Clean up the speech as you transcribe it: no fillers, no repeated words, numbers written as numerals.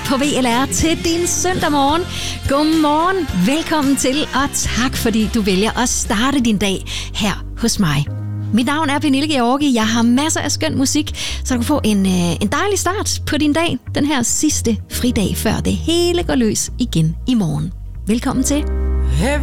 på VLR til din søndag morgen. Godmorgen, velkommen til, og tak fordi du vælger at starte din dag her hos mig. Mit navn er Pernille Georgi. Jeg har masser af skøn musik, så du kan få en dejlig start på din dag. Den her sidste fridag, før det hele går løs igen i morgen. Velkommen til.